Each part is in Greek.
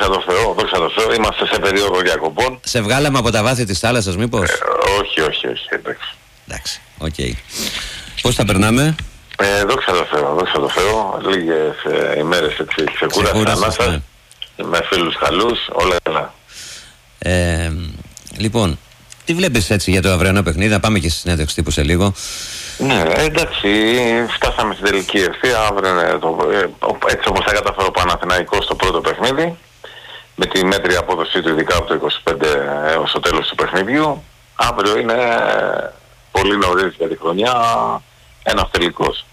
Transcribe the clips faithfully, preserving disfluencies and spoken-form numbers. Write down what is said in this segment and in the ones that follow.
δόξα τω Θεώ, δόξα τω Θεώ, είμαστε σε περίοδο διακοπών. Σε βγάλαμε από τα βάθη της θάλασσας μήπως? Ε, όχι, όχι, όχι, εντάξει. Εντάξει, οκ. Okay. Πώς θα περνάμε? Ε, δόξα τω Θεώ, δόξα τω Θεώ, λίγες ε, ημέρες έτσι, ξεκούρασαν ανάσα, ναι. Με φίλους καλούς, όλα καλά. Ε, λοιπόν, τι βλέπεις έτσι για το αυριανό παιχνίδι, να πάμε και στη συνέντευξη τύπου σε λίγο. Ναι, εντάξει, φτάσαμε στην τελική ευθεία, αύριο, το, έτσι όπως θα καταφέρω ο Παναθηναϊκός στο πρώτο παιχνίδι, με τη μέτρια απόδοσή του ειδικά από το είκοσι πέντε έως το τέλος του παιχνιδιού. Αύριο είναι πολύ νωρίς για τη χρονιά, ένας τελικός.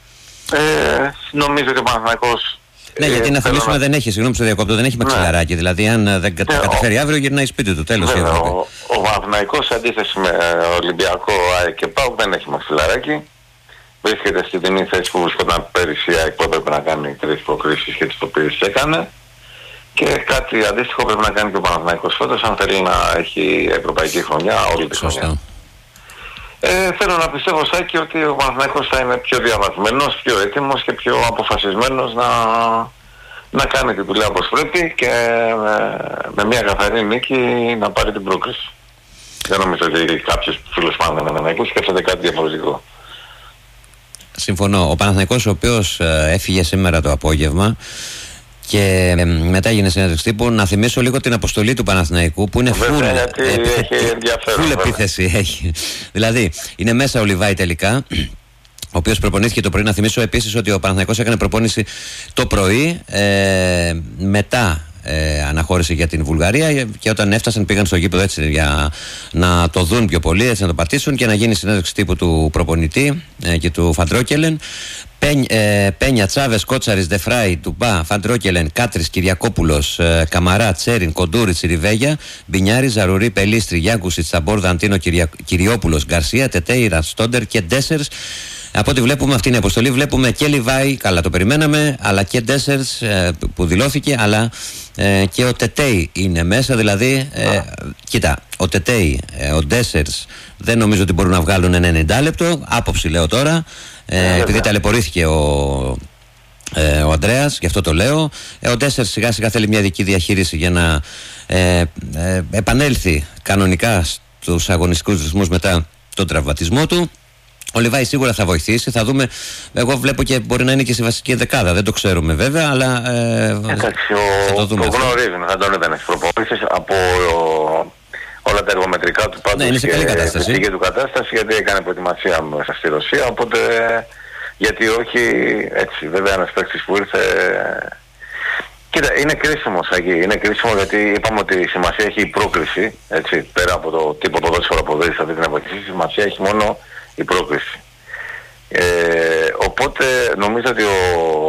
Ε, νομίζω ότι ο Παναθηναϊκός... Ναι, γιατί να θυμίσουμε να... δεν έχει, συγγνώμη που διακόπτω, δεν έχει μαξιλαράκι. Ναι. Δηλαδή, αν δεν ναι, καταφέρει ο... αύριο, γυρνάει σπίτι του. Τέλος. Βέβαια, ο, ο Παναθηναϊκός σε αντίθεση με Ολυμπιακό, ΑΕΚ και ΠΑΟΚ δεν έχει μαξιλαράκι. Βρίσκεται στην τιμή θέση που βρισκόταν πέρυσι η ΑΕΚ που έπρεπε να κάνει τρεις προκρίσεις και τις οποίες έκανε. Και κάτι αντίστοιχο πρέπει να κάνει και ο Παναθηναϊκός φέτος, αν θέλει να έχει ευρωπαϊκή χρονιά όλη τη χρονιά. Ε, θέλω να πιστεύω, Σάκη, ότι ο Παναθηναϊκός θα είναι πιο διαβασμένος, πιο έτοιμος και πιο αποφασισμένος να, να κάνει τη δουλειά όπως πρέπει και με, με μια καθαρή νίκη να πάρει την πρόκριση. Δεν νομίζω ότι κάποιος φίλος Παναθηναϊκού σκέφτεται κάτι διαφορετικό. Συμφωνώ. Ο Παναθηναϊκός, ο οποίος ε, έφυγε σήμερα το απόγευμα και ε, μετά έγινε συνέντευξη τύπου, να θυμίσω λίγο την αποστολή του Παναθηναϊκού που είναι φουλ ε, επίθεση έχει. Δηλαδή είναι μέσα ο Λιβάη τελικά, ο οποίος προπονήθηκε το πρωί. Να θυμίσω επίσης ότι ο Παναθηναϊκός έκανε προπόνηση το πρωί, ε, μετά ε, αναχώρησε για την Βουλγαρία και όταν έφτασαν πήγαν στο γήπεδο έτσι για να το δουν πιο πολύ, έτσι να το πατήσουν και να γίνει συνέντευξη τύπου του προπονητή ε, και του Φαντρόκελεν. Πένι, ε, Πένια, Τσάβες, Κότσαρης, Δεφράι, Τουμπά, Φαντρόκελεν, Κάτρης, Κυριακόπουλος, ε, Καμαρά, Τσέριν, Κοντούριτς, Ριβέγια, Μπινιάρη, Ζαρουρί, Πελίστρη, Γιάνκουσιτς, Τσαμπόρδα, Αντίνο, Κυρια, Κυριόπουλος, Γκαρσία, Τετέιρα, Στόντερ και Ντέσσερς. Από ό,τι βλέπουμε, αυτή είναι η αποστολή. Βλέπουμε και Λιβάη, καλά το περιμέναμε, αλλά και Ντέσσερς ε, που δηλώθηκε, αλλά ε, και ο Τετέι είναι μέσα. Δηλαδή, ε, κοίτα, ο Τετέι, ε, ο Ντέσσερς δεν νομίζω ότι μπορούν να βγάλουν ένα ενενήντα λεπτό. Άποψη λέω τώρα. Ε, επειδή ταλαιπωρήθηκε ο, ε, ο Ανδρέας, γι' αυτό το λέω. Ε, ο Ντέσσερ σιγά σιγά θέλει μια δική διαχείριση για να ε, ε, επανέλθει κανονικά στους αγωνιστικούς ρυθμούς μετά τον τραυματισμό του. Ο Λιβάη σίγουρα θα βοηθήσει, θα δούμε. Εγώ βλέπω και μπορεί να είναι και στη βασική δεκάδα, δεν το ξέρουμε βέβαια, αλλά ε, εντάξει, θα το δούμε. Το γνωρίζουν, θα τον ήταν εξπροπόνησης από όλα τα εργομετρικά του πάντως, ναι, και τη δική του κατάσταση, γιατί έκανε προετοιμασία μέσα στη Ρωσία, οπότε γιατί όχι, έτσι βέβαια ένας παίκτης που ήρθε. Κοίτα, είναι κρίσιμο, Σαγί, είναι κρίσιμο γιατί είπαμε ότι η σημασία έχει η πρόκριση, έτσι, πέρα από το τύπο ποδόσφαιρο αποδόσεις αυτή την εποχή, η σημασία έχει μόνο η πρόκριση. Ε, οπότε νομίζω ότι ο,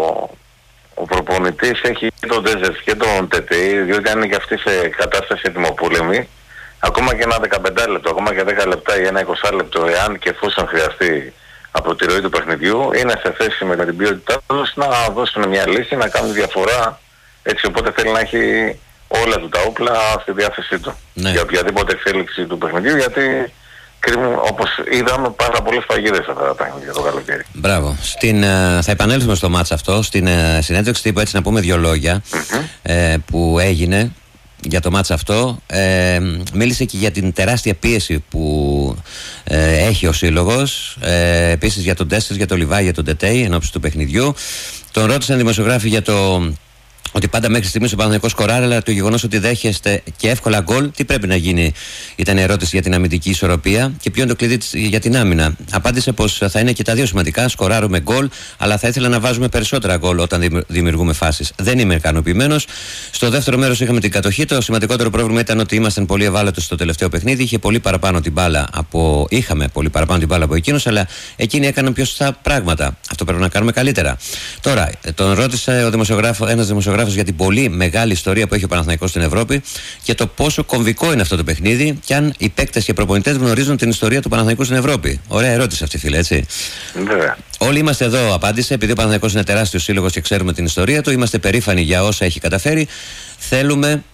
ο προπονητής έχει και τον Ντέζερς και τον Τετέι, διότι αν είναι και αυτή σε κατάσταση έτοιμοπόλεμη, ακόμα και ένα δεκαπέντε λεπτό, ακόμα και δέκα λεπτά ή ένα είκοσι λεπτό, εάν και εφόσον χρειαστεί από τη ροή του παιχνιδιού, είναι σε θέση με την ποιότητά τους να δώσουν μια λύση, να κάνουν διαφορά, έτσι, οπότε θέλει να έχει όλα του τα όπλα στη διάθεσή του. Ναι. Για οποιαδήποτε εξέλιξη του παιχνιδιού, γιατί κρύβουν, όπως είδαμε, πάρα πολλές παγίδες αυτά τα παιχνίδια το καλοκαίρι. Μπράβο. Στην, θα επανέλθουμε στο μάτς αυτό, στην συνέντευξη τύπου, έτσι να πούμε δύο λόγια, mm-hmm. ε, που έγινε για το μάτς αυτό. Ε, μίλησε και για την τεράστια πίεση που ε, έχει ο σύλλογος, ε, επίσης για τον Ντέσσερς, για τον Λιβάη, για τον Τετέι ενόψει του παιχνιδιού. Τον ρώτησαν δημοσιογράφοι για το ότι πάντα μέχρι στιγμής ο Παναθηναϊκός σκοράρει, αλλά το γεγονός ότι δέχεστε και εύκολα γκολ, τι πρέπει να γίνει, ήταν η ερώτηση για την αμυντική ισορροπία και ποιο είναι το κλειδί για την άμυνα. Απάντησε πως θα είναι και τα δύο σημαντικά, σκοράρουμε γκολ, αλλά θα ήθελα να βάζουμε περισσότερα γκολ όταν δημιουργούμε φάσεις. Δεν είμαι ικανοποιημένος. Στο δεύτερο μέρος είχαμε την κατοχή. Το σημαντικότερο πρόβλημα ήταν ότι ήμασταν πολύ ευάλωτοι στο τελευταίο παιχνίδι. Είχε πολύ παραπάνω την μπάλα από... Είχαμε πολύ παραπάνω την μπάλα από εκείνους, αλλά εκείνοι έκαναν πιο σωστά πράγματα. Αυτό πρέπει να κάνουμε καλύτερα. Τώρα, τον ρώτησε ο δημοσιογράφο, ένας δημοσιογράφος για την πολύ μεγάλη ιστορία που έχει ο Παναθηναϊκός στην Ευρώπη και το πόσο κομβικό είναι αυτό το παιχνίδι και αν οι παίκτες και προπονητές γνωρίζουν την ιστορία του Παναθηναϊκού στην Ευρώπη. Ωραία ερώτηση αυτή, φίλε, έτσι. Βέβαια. Όλοι είμαστε εδώ, απάντησε, επειδή ο Παναθηναϊκός είναι τεράστιος σύλλογος και ξέρουμε την ιστορία του. Είμαστε περήφανοι για όσα έχει καταφέρει. Θέλουμε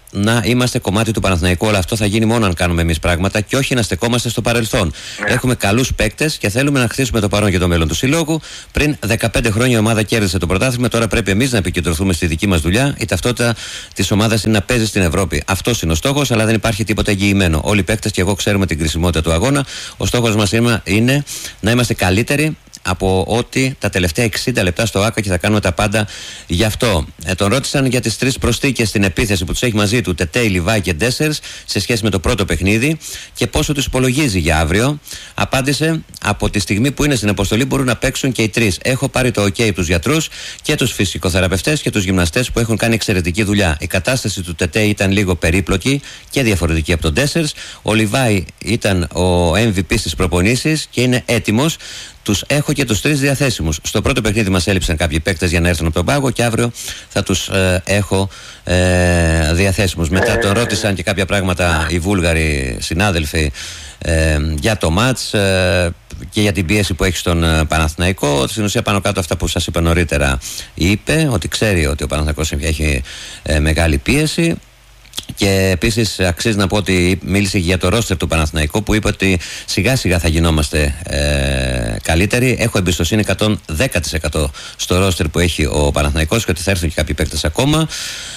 να είμαστε κομμάτι του Παναθηναϊκού. Αλλά αυτό θα γίνει μόνο αν κάνουμε εμείς πράγματα και όχι να στεκόμαστε στο παρελθόν. Yeah. Έχουμε καλούς παίκτες και θέλουμε να χτίσουμε το παρόν και το μέλλον του συλλόγου. Πριν δεκαπέντε χρόνια η ομάδα κέρδισε το πρωτάθλημα. Τώρα πρέπει εμείς να επικεντρωθούμε στη δική μας δουλειά. Η ταυτότητα της ομάδας είναι να παίζει στην Ευρώπη. Αυτός είναι ο στόχος, αλλά δεν υπάρχει τίποτα εγγυημένο. Όλοι οι παίκτες και εγώ ξέρουμε την κρισιμότητα του αγώνα. Ο στόχος μας είναι να είμαστε καλύτεροι από ότι τα τελευταία εξήντα λεπτά στο ΆΚΑ και θα κάνουμε τα πάντα γι' αυτό. Ε, τον ρώτησαν για τις τρεις προσθήκες στην επίθεση που τους έχει μαζί του, Τετέι, Λιβάη και Ντέσσερς, σε σχέση με το πρώτο παιχνίδι και πόσο τους υπολογίζει για αύριο. Απάντησε: από τη στιγμή που είναι στην αποστολή μπορούν να παίξουν και οι τρεις. Έχω πάρει το OK από τους γιατρούς και τους φυσικοθεραπευτές και τους γυμναστές που έχουν κάνει εξαιρετική δουλειά. Η κατάσταση του Τετέι ήταν λίγο περίπλοκη και διαφορετική από τον Ντέσσερς. Ο Λιβάη ήταν ο εμ βι πι στις προπονήσεις και είναι έτοιμος. Τους έχω και τους τρεις διαθέσιμους. Στο πρώτο παιχνίδι μας έλειψαν κάποιοι παίκτες για να έρθουν από τον πάγο και αύριο θα τους ε, έχω ε, διαθέσιμους. Μετά τον ρώτησαν και κάποια πράγματα οι Βούλγαροι συνάδελφοι ε, για το μάτς ε, και για την πίεση που έχει στον ε, Παναθηναϊκό. Στην ουσία πάνω κάτω αυτά που σας είπα νωρίτερα είπε, ότι ξέρει ότι ο Παναθηναϊκός έχει ε, μεγάλη πίεση. Και επίσης αξίζει να πω ότι μίλησε για το ρόστερ του Παναθηναϊκού που είπε ότι σιγά σιγά θα γινόμαστε ε, καλύτεροι. Έχω εμπιστοσύνη εκατόν δέκα τοις εκατό στο ρόστερ που έχει ο Παναθηναϊκός και ότι θα έρθουν και κάποιοι παίκτες ακόμα.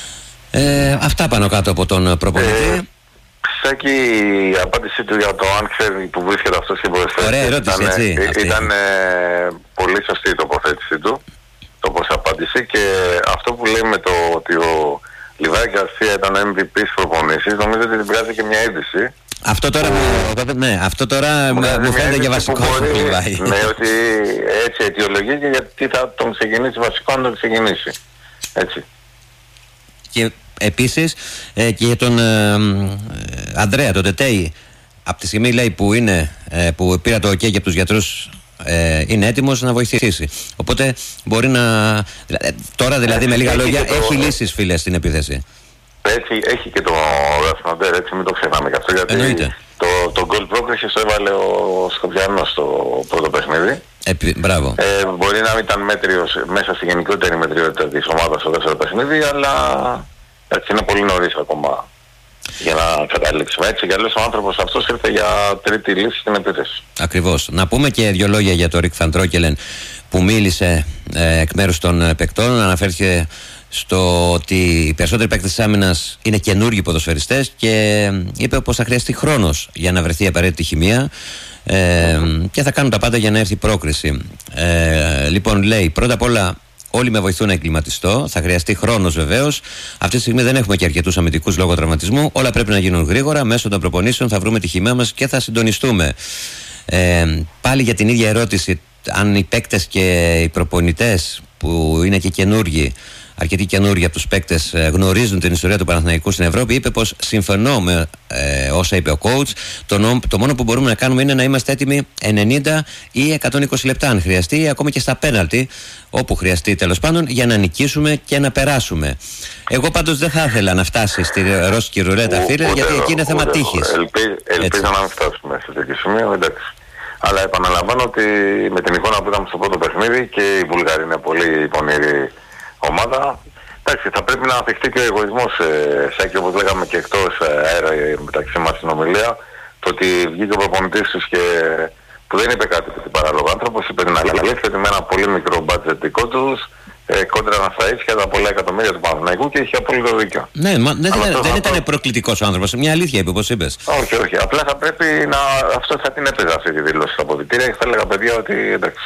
Ε, αυτά πάνω κάτω από τον προπονητή. Σάκη, η απάντησή του για το αν ξέρει που βρίσκεται αυτός και πώς ωραία ερώτηση, ήταν, έτσι, ήταν, ήταν ε, πολύ σωστή η τοποθέτησή του, το πώς απάντησε, και αυτό που λέει με το ότι ο Λιβάη Γκαρσία ήταν εμ βι πι στις προπονήσεις, νομίζω ότι την βγάζει και μια είδηση. Αυτό τώρα, που... μου, ναι, αυτό τώρα μου φαίνεται και βασικό. Ναι, ότι έτσι αιτιολογείται γιατί θα τον ξεκινήσει βασικό αν τον ξεκινήσει. Έτσι. Και επίσης ε, και για τον ε, Ανδρέα, τον Τετέι, από τη στιγμή λέει που, είναι, ε, που πήρα το OK και από τους γιατρούς, Ε, είναι έτοιμος να βοηθήσει. Οπότε μπορεί να. Τώρα δηλαδή με λίγα λόγια το... έχει λύσεις, φίλε, στην επίθεση. Έτσι, έχει και το Ρασνοντέρ, έτσι μην το ξεχνάμε και αυτό. Γιατί εννοείται. το, το goal progress το έβαλε ο Σκοπιανός στο πρώτο παιχνίδι. Επί, μπράβο. Ε, μπορεί να μην ήταν μέτριος μέσα στη γενικότερη μετριότητα της ομάδας στο δεύτερο παιχνίδι, αλλά έτσι είναι πολύ νωρίς ακόμα για να καταλήξουμε. Έτσι κι αλλιώς ο άνθρωπος αυτός ήρθε για τρίτη λύση στην επίθεση. Ακριβώς. Να πούμε και δύο λόγια για τον Ρικ Φαν Τρόκελεν που μίλησε ε, εκ μέρους των ε, παικτών. Αναφέρθηκε στο ότι οι περισσότεροι παίκτες της άμυνας είναι καινούργιοι ποδοσφαιριστές και ε, είπε πως θα χρειαστεί χρόνος για να βρεθεί η απαραίτητη χημεία ε, και θα κάνουν τα πάντα για να έρθει η πρόκριση. Ε, λοιπόν, λέει, πρώτα απ' όλα όλοι με βοηθούν να εγκληματιστώ. Θα χρειαστεί χρόνος βεβαίως. Αυτή τη στιγμή δεν έχουμε και αρκετούς αμυντικούς λόγω τραυματισμού. Όλα πρέπει να γίνουν γρήγορα. Μέσω των προπονήσεων θα βρούμε τη χημεία μας και θα συντονιστούμε. Ε, πάλι για την ίδια ερώτηση, αν οι παίκτες και οι προπονητές που είναι και καινούργοι, αρκετοί καινούργοι από τους παίκτες, γνωρίζουν την ιστορία του Παναθηναϊκού στην Ευρώπη, είπε πως συμφωνώ με ε, όσα είπε ο coach. Το, το μόνο που μπορούμε να κάνουμε είναι να είμαστε έτοιμοι ενενήντα ή εκατόν είκοσι λεπτά, αν χρειαστεί, ακόμα και στα πέναλτι, όπου χρειαστεί τέλος πάντων, για να νικήσουμε και να περάσουμε. Εγώ πάντως δεν θα ήθελα να φτάσει στη ρώσικη ρουλέτα, φίλε, ούτε γιατί εκεί είναι θέμα τύχης. Ελπίζω να μην φτάσουμε σε τέτοιο σημείο, εντάξει. Αλλά επαναλαμβάνω ότι με την εικόνα που είδαμε στο πρώτο παιχνίδι και οι Βουλγαροί είναι πολύ πονηροί ομάδα. Εντάξει, θα πρέπει να αφιχτεί και ο εγωισμός, ε, Σάκη, όπως λέγαμε και εκτός αέρα ε, μεταξύ μας στην ομιλία, το ότι βγήκε ο προπονητής τους και που δεν είπε κάτι που την παράλογο άνθρωπος, είπε την αλήθεια ότι με ένα πολύ μικρό μπάτζετ δικό τους ε, κόντρα να στα ίσια τα πολλά εκατομμύρια του Παναθηναϊκού και είχε απόλυτο δίκιο. Ναι, μα, δεν, δεν, δεν ήταν προκλητικός ο άνθρωπος, μια αλήθεια είπε, όπως είπες. Όχι, όχι, απλά θα πρέπει να, αυτό θα την έπαιζε αυτή τη δήλωση στα αποδυτήρια και θα έλεγα παιδιά ότι εντάξει.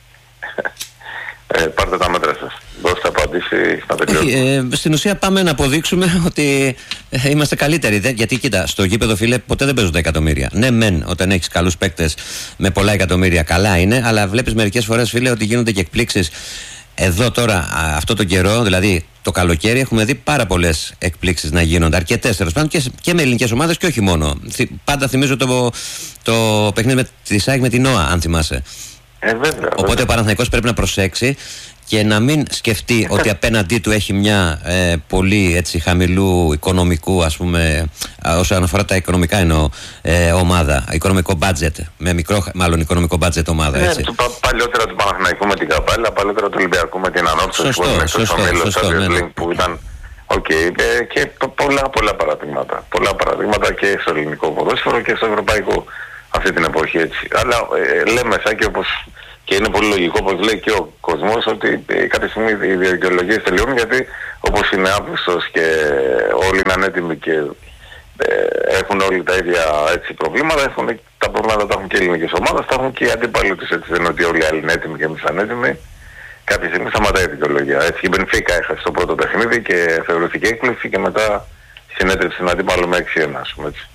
Ε, πάρτε τα μέτρα σας. Δώστε απαντήσει στα παιδιά. Ε, στην ουσία πάμε να αποδείξουμε ότι ε, είμαστε καλύτεροι. Δε, γιατί κοίτα, στο γήπεδο, φίλε, ποτέ δεν παίζουν τα εκατομμύρια. Ναι, μεν, όταν έχεις καλούς παίκτες με πολλά εκατομμύρια, καλά είναι, αλλά βλέπεις μερικές φορές, φίλε, ότι γίνονται και εκπλήξεις. Εδώ τώρα, α, αυτό το καιρό, δηλαδή το καλοκαίρι, έχουμε δει πάρα πολλές εκπλήξεις να γίνονται. Αρκετές τέλος πάντων και, και με ελληνικές ομάδες και όχι μόνο. Θυ, πάντα θυμίζω το, το παιχνίδι με τη ΣΑΕΚ με την ΝΟΑ, αν θυμάσαι. Ε, βέβαια, Οπότε βέβαια. Ο Παναθηναϊκός πρέπει να προσέξει και να μην σκεφτεί ότι απέναντί του έχει μια ε, πολύ έτσι, χαμηλού οικονομικού, ας πούμε, όσον αφορά τα οικονομικά εννοώ, ε, ομάδα, οικονομικό budget, με μικρό μάλλον οικονομικό budget ομάδα. Έτσι. Ναι, πα, παλιότερα του Παναθηναϊκού με την Καπάλα, παλιότερα του Ολυμπιακού με την Ανόρθωση που ήταν εκτός ομίλους, που ήταν Οκ, okay, και πολλά πολλά παραδείγματα. Πολλά παραδείγματα και στο ελληνικό ποδόσφαιρο και στο ευρωπαϊκό αυτή την εποχή, έτσι. Αλλά ε, λέμε σαν και όπως και είναι πολύ λογικό, όπως λέει και ο κόσμος, ότι ε, κάποια στιγμή οι δικαιολογίες τελειώνουν, γιατί όπως είναι Αύγουστος και όλοι είναι ανέτοιμοι και ε, έχουν όλοι τα ίδια έτσι, προβλήματα, έχουν, τα προβλήματα τα έχουν και οι ελληνικές ομάδες, τα έχουν και οι αντίπαλοι τους, έτσι. Δεν είναι ότι όλοι οι άλλοι είναι έτοιμοι και εμείς ανέτοιμοι. Κάποια στιγμή σταματάει η δικαιολογία. Έτσι η Μπενφίκα έχασε το πρώτο παιχνίδι και θεωρήθηκε έκπληξη και μετά συνέτρεψε την αντίπαλο με έξι ένα, ας πούμε, έτσι.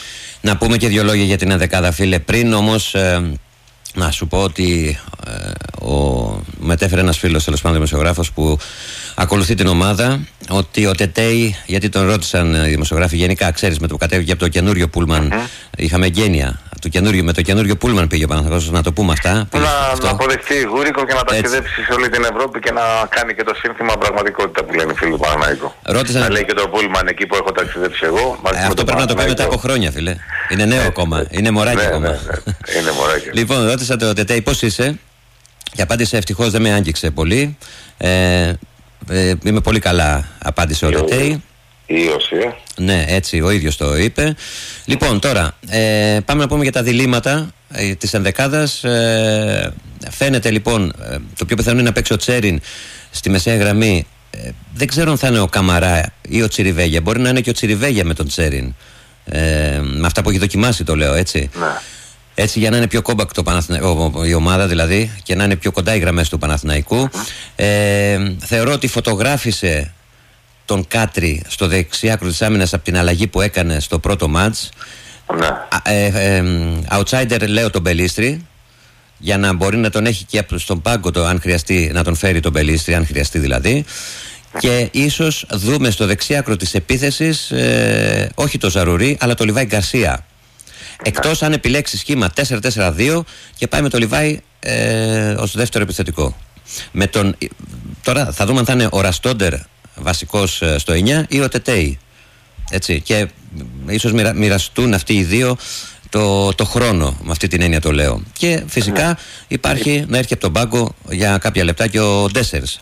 Να πούμε και δύο λόγια για την ενδεκάδα, φίλε. Πριν όμως ε, να σου πω ότι ε, ο, μετέφερε ένας φίλος, τέλος πάντων δημοσιογράφος που ακολουθεί την ομάδα, ότι ο Τετέι, γιατί τον ρώτησαν οι δημοσιογράφοι γενικά, ξέρεις, με το που κατέβηκε από το καινούριο Πούλμαν, mm-hmm. είχαμε γένεια. Το καινούριο, με το καινούριο Πούλμαν πήγε ο Παναθηναϊκός, να το πούμε αυτά. Να, να αποδεχτεί γούρικο και να ταξιδέψει σε όλη την Ευρώπη και να κάνει και το σύνθημα πραγματικότητα που λένε οι φίλοι του Παναθηναϊκού. Ρώτησαν... Να λέει και το Πούλμαν εκεί που έχω ταξιδέψει εγώ. Ε, αυτό πρέπει να το πει μετά από χρόνια, φίλε. Είναι νέο ακόμα. Είναι μωράκι ακόμα. Ναι, ναι, είναι μωράκι. Λοιπόν, ρώτησα το Τετέι πώς είσαι και απάντησε ευτυχώς, δεν με άγγιξε πολύ. Ε, ε, είμαι πολύ καλά, απάντησε ο Τετέι. Η Ιωσία. Ναι, έτσι ο ίδιος το είπε. Λοιπόν, τώρα ε, πάμε να πούμε για τα διλήμματα ε, της ενδεκάδας. Ε, φαίνεται λοιπόν ε, το πιο πιθανό είναι να παίξει ο Τσέριν στη μεσαία γραμμή. Ε, δεν ξέρω αν θα είναι ο Καμαρά ή ο Τσιριβέγια. Μπορεί να είναι και ο Τσιριβέγια με τον Τσέριν. Ε, με αυτά που έχει δοκιμάσει το λέω, έτσι. Ναι. Έτσι, για να είναι πιο κόμπακ το Παναθηνα... η ομάδα δηλαδή και να είναι πιο κοντά οι γραμμές του Παναθηναϊκού. Ε, θεωρώ ότι φωτογράφησε τον Κάτρι στο δεξιάκρο της άμυνας από την αλλαγή που έκανε στο πρώτο μάτς. Ναι. Ε, ε, outsider λέω τον Μπελίστρη, για να μπορεί να τον έχει και στον πάγκο το, αν χρειαστεί, να τον φέρει τον Μπελίστρη, αν χρειαστεί δηλαδή. Και ίσως δούμε στο δεξιάκρο της επίθεσης ε, όχι το Ζαρουρί αλλά το Λιβάη Γκαρσία. Εκτός αν επιλέξει σχήμα τέσσερα τέσσερα δύο και πάει με το Λιβάη ε, ως δεύτερο επιθετικό. Με τον, τώρα θα δούμε αν θα είναι ο Ραστόντερ βασικός στο εννιά ή ο Τετέι. Έτσι. Και ίσως μοιρα, μοιραστούν αυτοί οι δύο το, το χρόνο, με αυτή την έννοια το λέω. Και φυσικά υπάρχει να έρχεται από τον πάγκο για κάποια λεπτά και ο Ντέσσερς.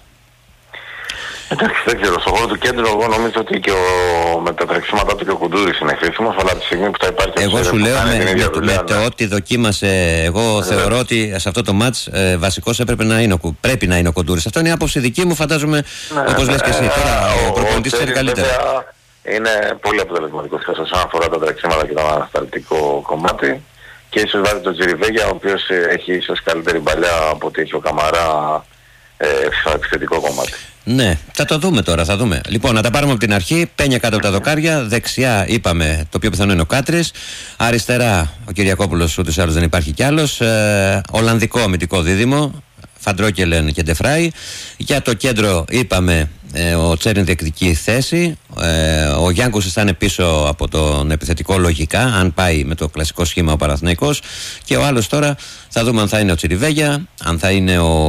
Εντάξει, δεν ξέρω. Στο χώρο του κέντρου, εγώ νομίζω ότι και ο, με τα τρεξίματα του και ο Κουντούρης είναι χρήσιμος, αλλά από τη στιγμή που θα υπάρχει... Εγώ σου λέω με, με, με, με το ότι δοκίμασε, εγώ θεωρώ ότι σε αυτό το μάτς ε, βασικός έπρεπε να είναι ο, πρέπει να είναι ο Κουντούρης. Αυτό είναι η άποψη δική μου, φαντάζομαι, ναι, όπως ναι, λες και εσύ. Ε, Τώρα ο, ο προπονητής ξέρει καλύτερα. Είναι πολύ αποτελεσματικός όσον αφορά τα τρεξίματα και το ανασταλτικό κομμάτι. Και ίσως βάζει τον Τσιριβέγια, ο οποίος έχει ίσως καλύτερη παλιά από ότι έχει ο Καμαρά ε, στο επιθετικό κομμάτι. Ναι, θα το δούμε τώρα, θα δούμε. Λοιπόν, να τα πάρουμε από την αρχή. Πένια κάτω από τα δοκάρια. Δεξιά είπαμε το πιο πιθανό είναι ο Κάτρης. Αριστερά ο Κυριακόπουλος, ούτως ή άλλως δεν υπάρχει κι άλλος. Ε, Ολλανδικό αμυντικό δίδυμο. Φαντρόκελεν και Ντεφράι. Για το κέντρο είπαμε ε, ο Τσέριν διεκδικεί θέση. Ε, ο Γιάνκος θα είναι πίσω από τον επιθετικό λογικά, αν πάει με το κλασικό σχήμα ο Παναθηναϊκός. Και ο άλλος τώρα θα δούμε αν θα είναι ο Τσιριβέγια, αν θα είναι ο,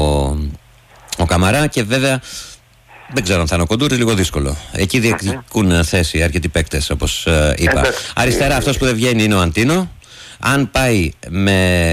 ο Καμαρά και βέβαια. Δεν ξέρω αν θα είναι ο Κοντούρης, λίγο δύσκολο. Εκεί διεκδικούν θέση αρκετοί παίκτες, όπως ε, είπα. Αριστερά αυτός που δεν βγαίνει είναι ο Αντίνο. Αν πάει με...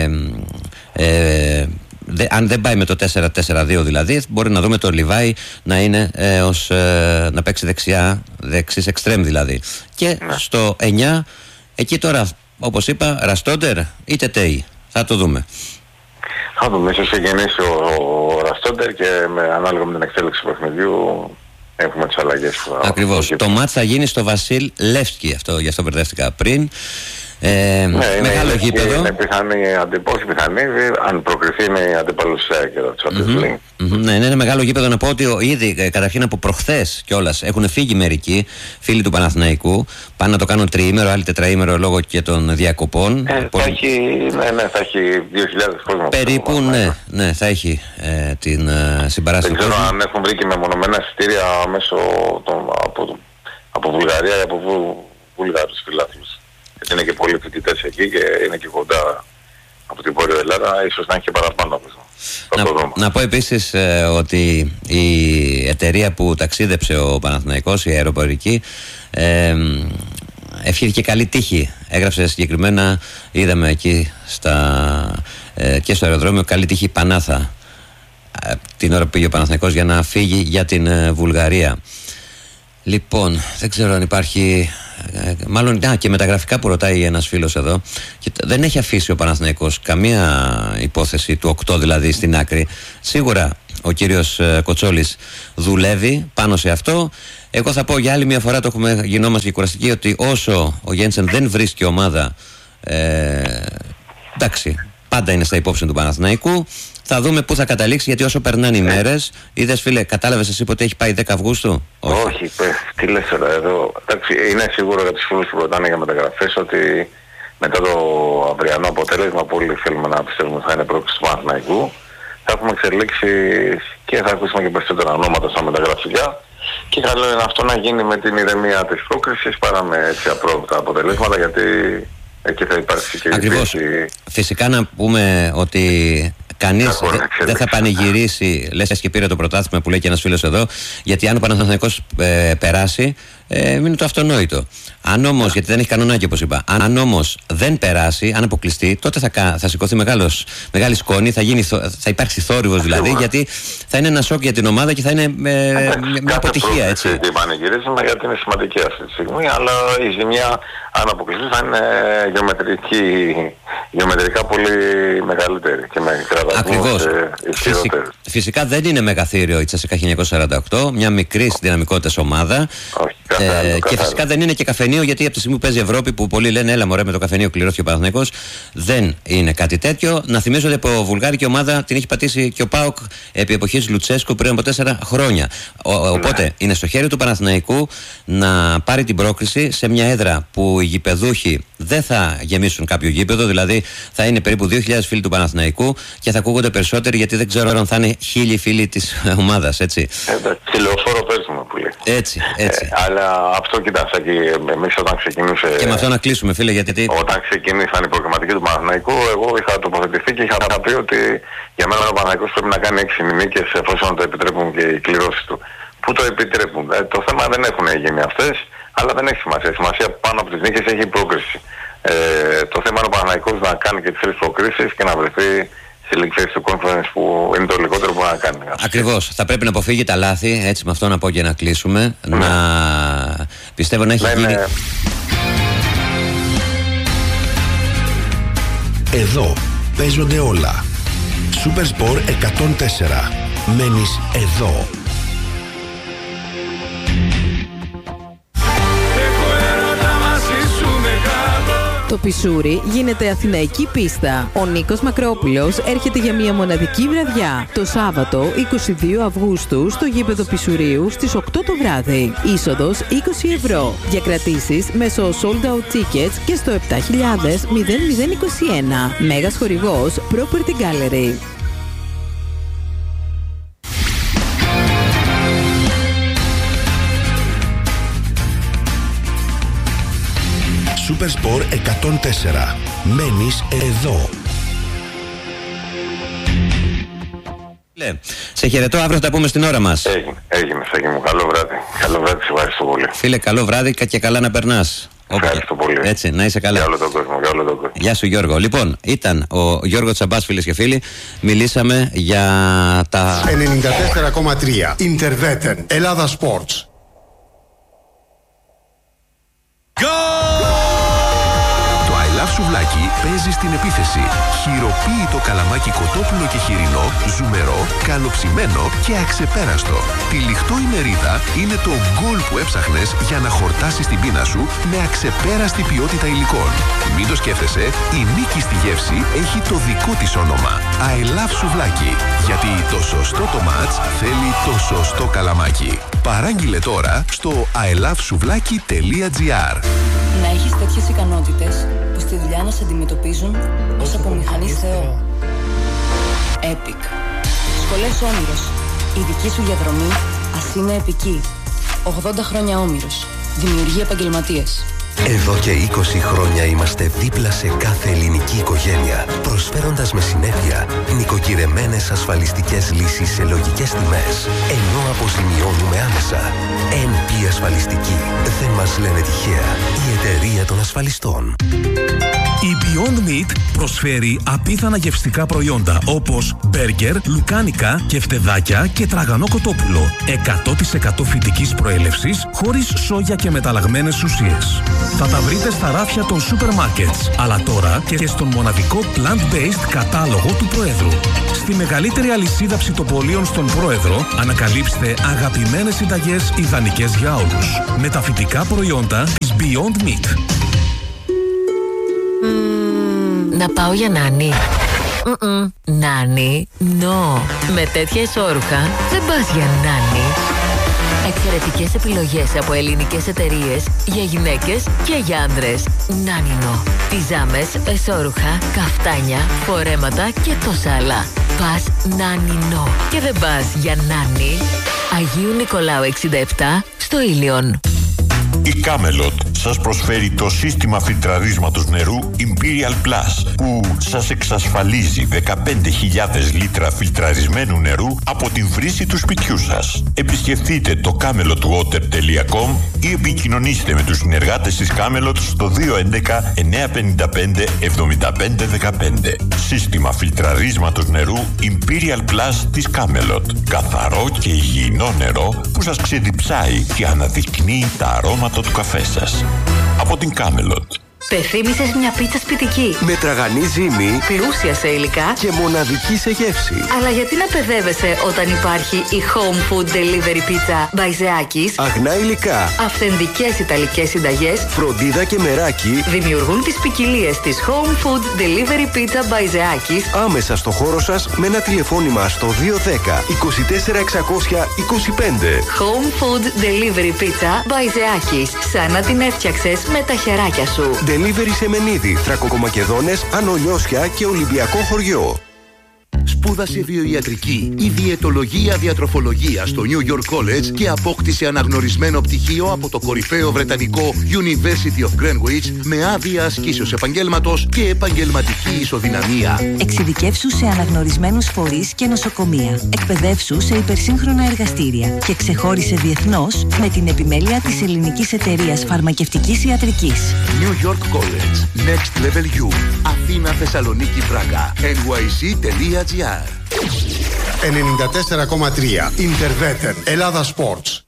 Ε, δε, αν δεν πάει με το τέσσερα τέσσερα δύο δηλαδή, μπορεί να δούμε το Λιβάη να είναι ε, ως, ε, να παίξει δεξιά, δεξής εξτρέμ δηλαδή. Και στο εννιά, εκεί τώρα, όπως είπα, Ραστόντερ ή Τετέι. Θα το δούμε. Θα δούμε, ίσως ξεκινήσει ο, ο Ραστόντερ και με, ανάλογα με την εξέλιξη του παιχνιδιού έχουμε τις αλλαγές. Ακριβώς. Το μάτς θα γίνει στο Βασίλ Λεύσκι, αυτό, γι' αυτό μπερδεύτηκα πριν. Ε, ναι, μεγάλο είναι, γήπεδο. Είναι πιθανή αντιπόση, πιθανή, αν προκριθεί είναι η αντίπαλος και το Champions League. Ναι, είναι ένα μεγάλο γήπεδο. Να πω ότι ήδη καταρχήν από προχθές κιόλας έχουν φύγει μερικοί φίλοι του Παναθηναϊκού. Πάνε να το κάνουν τριήμερο, άλλοι τετραήμερο λόγω και των διακοπών. Ε, Πολύ... θα, έχει, ναι, ναι, θα έχει δύο χιλιάδες κόσμο. Περίπου, ναι, ναι, θα έχει ε, την ε, συμπαράσταση. Δεν ξέρω αν έχουν βρει και μεμονωμένα εισιτήρια μέσω των, από, από Βουλγαρία ή από Βουλγάρους φιλάθλους. Γιατί είναι και πολλοί φοιτητές εκεί και είναι και κοντά από την Βόρεια Ελλάδα, ίσως να έχει και παραπάνω από αυτό. Να, να πω επίσης ε, ότι η εταιρεία που ταξίδεψε ο Παναθηναϊκός, η αεροπορική, ε, ευχήθηκε καλή τύχη. Έγραψε συγκεκριμένα, είδαμε εκεί στα, ε, και στο αεροδρόμιο, καλή τύχη Πανάθα, ε, την ώρα που πήγε ο Παναθηναϊκός για να φύγει για την ε, Βουλγαρία. Λοιπόν, δεν ξέρω αν υπάρχει. Μάλλον α, και με τα γραφικά που ρωτάει ένας φίλος εδώ. Και δεν έχει αφήσει ο Παναθηναϊκός καμία υπόθεση του οκτώ δηλαδή στην άκρη. Σίγουρα ο κύριος Κοτσόλης δουλεύει πάνω σε αυτό. Εγώ θα πω για άλλη μια φορά, το έχουμε γινόμαστε και κουραστικοί, ότι όσο ο Γένσεν δεν βρίσκει ομάδα, ε, εντάξει, πάντα είναι στα υπόψη του Παναθηναϊκού. Θα δούμε πού θα καταλήξει, γιατί όσο περνάνε οι μέρες. Είδες, φίλε, κατάλαβες εσύ ποτέ έχει πάει δέκα Αυγούστου? Όχι, Όχι πες, τι λες τώρα εδώ. Εντάξει, είναι σίγουρο για τους φίλους που ρωτάνε για μεταγραφές ότι μετά το αυριανό αποτέλεσμα που όλοι θέλουμε να πιστεύουμε θα είναι πρόκληση του Παναθηναϊκού, θα έχουμε εξελίξει και θα ακούσουμε και περισσότερα ονόματα στα μεταγραφικά. Και καλό είναι αυτό να γίνει με την ηρεμία της πρόκρισης παρά με έτσι απρόβλεπτα αποτελέσματα, γιατί εκεί θα υπάρξει και ακριβώς. Η πίεση. Φυσικά να πούμε ότι κανείς δεν δε θα πανηγυρίσει, λες και πήρε το πρωτάθλημα που λέει και ένας φίλος εδώ, γιατί αν ο Παναθηναϊκός ε, περάσει, ε, είναι το αυτονόητο. Αν όμως, γιατί δεν έχει κανονάκι όπως είπα, αν, αν όμως δεν περάσει, αν αποκλειστεί, τότε θα, θα σηκωθεί μεγάλος, μεγάλη σκόνη, θα, γίνει, θα υπάρξει θόρυβος δηλαδή, γιατί θα είναι ένα σοκ για την ομάδα και θα είναι ε, μια αποτυχία, έτσι. Δεν πανηγυρίζουμε γιατί είναι σημαντική αυτή τη στιγμή, αλλά η ζημιά αν αποκλειστεί θα είναι γεωμετρική, γεωμετρικά πολύ μεγαλύτερη και με ακριβώς. Φυσικά, φυσικά δεν είναι μεγαθύριο η Τσέσσεκα χίλια εννιακόσια σαράντα οκτώ, μια μικρή δυναμικότητας ομάδα. Όχι, καθένα, ε, καθένα. Και φυσικά δεν είναι και καφενείο, γιατί από τη στιγμή που παίζει Ευρώπη, που πολλοί λένε έλα μωρέ με το καφενείο κληρώθηκε ο Παναθηναϊκός, δεν είναι κάτι τέτοιο. Να θυμίσω ότι από βουλγάρικη ομάδα την έχει πατήσει και ο ΠΑΟΚ επί εποχής Λουτσέσκου πριν από τέσσερα χρόνια. Ο, ναι. Οπότε είναι στο χέρι του Παναθηναϊκού να πάρει την πρόκριση σε μια έδρα που οι γηπεδούχοι δεν θα γεμίσουν κάποιο γήπεδο, δηλαδή θα είναι περίπου δύο χιλιάδες φίλοι του Παναθηναϊκού και θα ακούγονται περισσότεροι, γιατί δεν ξέρω αν θα είναι χίλιοι φίλοι της ομάδας, έτσι. Εντάξει, τηλεοφόρο παίζουμε που λέει. Έτσι, έτσι. Ε, αλλά αυτό κοιτάξτε, εμείς όταν ξεκινούσε. Και με αυτό να κλείσουμε, φίλε, γιατί. Όταν ξεκινήσαν οι προγραμματικοί του Παναθηναϊκού, εγώ είχα τοποθετηθεί και είχα πει ότι για μένα ο Παναθηναϊκός πρέπει να κάνει έξι νίκες εφόσον το επιτρέπουν και οι κληρώσεις του. Πού το επιτρέπουν. Ε, το θέμα δεν έχουν γίνει αυτές, αλλά δεν έχει σημασία. Η σημασία πάνω από τις νίκες έχει η πρόκριση. Ε, το θέμα είναι ο Παναθηναϊκός να κάνει και τις τρεις προκρίσεις και να βρεθεί στη λίγη θέση του conference που είναι το λιγότερο που να κάνει. Ακριβώς. Θα πρέπει να αποφύγει τα λάθη, έτσι με αυτό να πω και να κλείσουμε. Ναι. Να πιστεύω να έχει ναι, γίνει. Ναι. Εδώ παίζονται όλα. Supersport εκατόν τέσσερα. Μένεις εδώ. Το Πισούρι γίνεται αθηναϊκή πίστα. Ο Νίκος Μακρόπουλος έρχεται για μια μοναδική βραδιά το Σάββατο είκοσι δύο Αυγούστου στο γήπεδο Πισουρίου στις οκτώ το βράδυ. Είσοδος είκοσι ευρώ. Για κρατήσεις μέσω sold out tickets και στο επτά χιλιάδες είκοσι ένα. Μέγας χορηγός Property Gallery. Supersport εκατόν τέσσερα. Μένεις εδώ. Σε χαιρετώ, αύριο θα τα πούμε στην ώρα μας. Έγινε, έγινε, Σάκη μου. Καλό βράδυ. Καλό βράδυ, σε ευχαριστώ πολύ. Φίλε, καλό βράδυ και καλά να περνάς. Ευχαριστώ πολύ. Έτσι, να είσαι καλά. Για όλο τον κόσμο, για όλο τον κόσμο. Γεια σου Γιώργο. Λοιπόν, ήταν ο Γιώργο Τσαμπάς, φίλες και φίλοι. Μιλήσαμε για τα ενενήντα τέσσερα κόμμα τρία Interveten Ελλάδα Sports. Το I Love Σουβλάκι παίζει στην επίθεση. Χειροποίητο καλαμάκι κοτόπουλο και χοιρινό, ζουμερό, καλοψημένο και αξεπέραστο. Τυλιχτό η μερίδα είναι το γκολ που έψαχνες για να χορτάσεις την πείνα σου με αξεπέραστη ποιότητα υλικών. Μην το σκέφτεσαι, η νίκη στη γεύση έχει το δικό της όνομα. I Love Σουβλάκι. Γιατί το σωστό το μάτς θέλει το σωστό καλαμάκι. Παράγγειλε τώρα στο άι λαβ σουβλάκι τελεία τζι άρ. Να έχεις τέτοιες ικανότητες που στη δουλειά να σε αντιμετωπίζουν ως απομηχανής Θεό. Epic. Σχολές Όμηρος. Η δική σου διαδρομή ας είναι επική. ογδόντα χρόνια Όμηρος. Δημιουργεί επαγγελματίες. Εδώ και είκοσι χρόνια είμαστε δίπλα σε κάθε ελληνική οικογένεια, προσφέροντας με συνέπεια νοικοκυρεμένες ασφαλιστικές λύσεις σε λογικές τιμές, ενώ αποζημιώνουμε άμεσα. εν πι Ασφαλιστική. Δεν μας λένε τυχαία. Η εταιρεία των ασφαλιστών. Η Beyond Meat προσφέρει απίθανα γευστικά προϊόντα όπως μπέργκερ, λουκάνικα, κεφτεδάκια και τραγανό κοτόπουλο. εκατό τοις εκατό φυτικής προέλευσης, χωρίς σόγια και μεταλλαγμένες ουσίες. Θα τα βρείτε στα ράφια των σούπερ μάρκετς, αλλά τώρα και στον μοναδικό plant-based κατάλογο του Προέδρου. Στη μεγαλύτερη αλυσίδα ψητοπολίων στον Πρόεδρο, ανακαλύψτε αγαπημένες συνταγές ιδανικές για όλους. Με τα φυτικά προϊόντα της Beyond Meat. Mm, να πάω για νάνι. Mm-mm. Νάνι, no. Με τέτοια ισόρουχα δεν πας για νάνι. Εξαιρετικές επιλογές από ελληνικές εταιρείες για γυναίκες και για άντρες. Νάνινο. Πιζάμες, εσώρουχα, καφτάνια, φορέματα και τόσα άλλα. Πας Νάνινο. Και δεν πας για νάνι. Αγίου Νικολάου εξήντα επτά στο Ήλιον. Η Camelot σας προσφέρει το σύστημα φιλτραρίσματος νερού Imperial Plus που σας εξασφαλίζει δεκαπέντε χιλιάδες λίτρα φιλτραρισμένου νερού από την βρύση του σπιτιού σας. Επισκεφτείτε το camelot water τελεία com ή επικοινωνήστε με τους συνεργάτες της Camelot στο δύο έντεκα εννιακόσια πενήντα πέντε εβδομήντα πέντε δεκαπέντε. Σύστημα φιλτραρίσματος νερού Imperial Plus της Camelot. Καθαρό και υγιεινό νερό που σας ξεδιψάει και αναδεικνύει τα αρώματα του καφέ σας. Από την Camelot. Πεθύμησες μια πίτσα σπιτική. Με τραγανή ζύμη, πλούσια σε υλικά και μοναδική σε γεύση. Αλλά γιατί να παιδεύεσαι όταν υπάρχει η Home Food Delivery Pizza Μπαϊζεάκης? Αγνά υλικά, αυθεντικές ιταλικές συνταγές, φροντίδα και μεράκι δημιουργούν τις ποικιλίες της Home Food Delivery Pizza Μπαϊζεάκης άμεσα στο χώρο σας με ένα τηλεφώνημα στο δύο δέκα είκοσι τέσσερα εξακόσια είκοσι πέντε. Home Food Delivery Pizza Μπαϊζεάκης. Σαν να την έφτιαξες με τα χεράκια σου. Delivery σε Μενίδη, Θρακοκομακεδόνες, Ανολιώσια και Ολυμπιακό χωριό. Σπούδασε βιοιατρική ή διαιτολογία διατροφολογία στο New York College και απόκτησε αναγνωρισμένο πτυχίο από το κορυφαίο βρετανικό University of Greenwich με άδεια ασκήσεως επαγγέλματος και επαγγελματική ισοδυναμία. Εξειδικεύσου σε αναγνωρισμένους φορείς και νοσοκομεία. Εκπαιδεύσου σε υπερσύγχρονα εργαστήρια και ξεχώρισε διεθνώς με την επιμέλεια της ελληνικής εταιρείας φαρμακευτικής ιατρικής. New York College. Next Level U. Αθήνα, Θεσσαλονίκη, Πράγα. εν γουάι σι τελεία τζι άρ. ενενήντα τέσσερα κόμμα τρία Interveter Ελλάδα Sports.